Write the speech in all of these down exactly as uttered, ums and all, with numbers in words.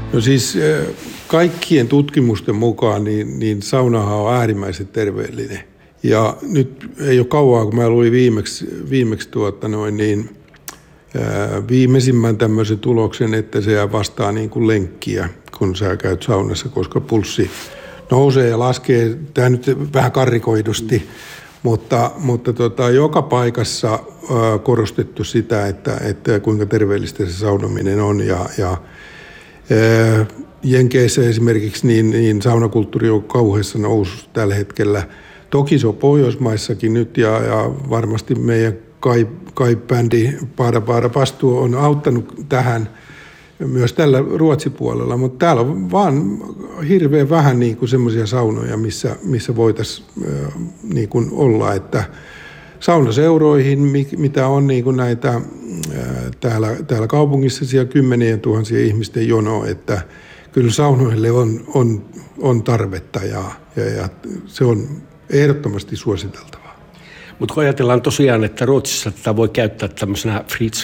No siis kaikkien tutkimusten mukaan niin, niin saunahan on äärimmäisen terveellinen. Ja nyt ei ole kauaa, kun mä luin viimeksi, viimeksi tuota noin niin, ää, viimeisimmän tämmöisen tuloksen, että se vastaa niin kuin lenkkiä, kun sä käyt saunassa, koska pulssi nousee ja laskee. Tämä nyt vähän karrikoidusti, mutta, mutta tota, joka paikassa ää, korostettu sitä, että, että kuinka terveellistä se saunominen on. Ja, ja ää, Jenkeissä esimerkiksi niin, niin saunakulttuuri on kauheassa nousussa tällä hetkellä. Toki se on Pohjoismaissakin nyt ja, ja varmasti meidän kai, kai-bändi Paada Paada Pastua on auttanut tähän myös tällä Ruotsipuolella, mutta täällä on vaan hirveän vähän niin kuin semmoisia saunoja, missä, missä voitaisiin äh, niin kuin olla, että saunaseuroihin, mitä on niin kuin näitä äh, täällä, täällä kaupungissa siellä kymmenien tuhansien ihmisten jono, että kyllä saunoille on, on, on tarvetta ja, ja, ja se on ehdottomasti suositeltavaa. Mutta kun ajatellaan tosiaan, että Ruotsissa tätä voi käyttää tämmöisenä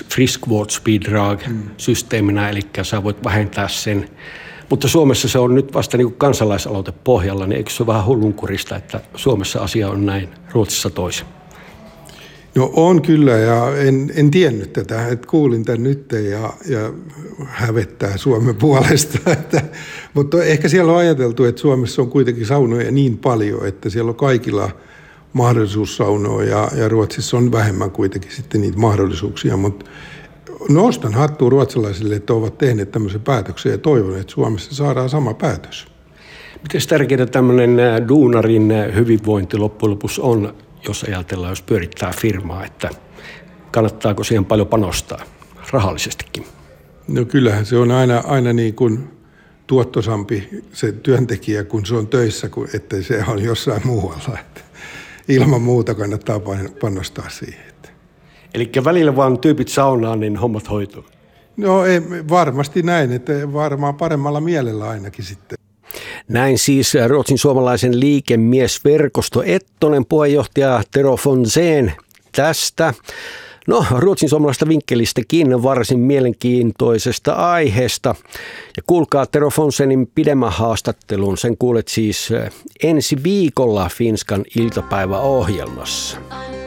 friskvårdsbidrag-systeeminä, eli sä voit vähentää sen. Mutta Suomessa se on nyt vasta niin kuin kansalaisaloite pohjalla, niin eikö se ole vähän hullunkurista, että Suomessa asia on näin, Ruotsissa toisin? No on kyllä ja en, en tiennyt tätä, että kuulin tämän nyt ja, ja hävettää Suomen puolesta. Että, mutta ehkä siellä on ajateltu, että Suomessa on kuitenkin saunoja niin paljon, että siellä on kaikilla mahdollisuus saunoa ja, ja Ruotsissa on vähemmän kuitenkin sitten niitä mahdollisuuksia. Mutta nostan hattua ruotsalaisille, että ovat tehneet tämmöisen päätöksen ja toivon, että Suomessa saadaan sama päätös. Miten tärkeää tämmöinen duunarin hyvinvointi loppujen lopuksi on, jos ajatellaan, jos pyörittää firmaa, että kannattaako siihen paljon panostaa rahallisestikin? No kyllähän se on aina, aina niin kuin tuottosampi se työntekijä, kun se on töissä, kuin että se on jossain muualla. Että ilman muuta kannattaa panostaa siihen. Eli välillä vaan tyypit saunaan, niin hommat hoituu? No ei, varmasti näin, että varmaan paremmalla mielellä ainakin sitten. Näin siis Ruotsin suomalaisen liikemiesverkosto Ettonen puheenjohtaja Tero Fonsén tästä. No, ruotsin suomalaista vinkkelistäkin varsin mielenkiintoisesta aiheesta. Ja kuulkaa Tero Fonsénin pidemmän haastattelun. Sen kuulet siis ensi viikolla Finskan iltapäiväohjelmassa.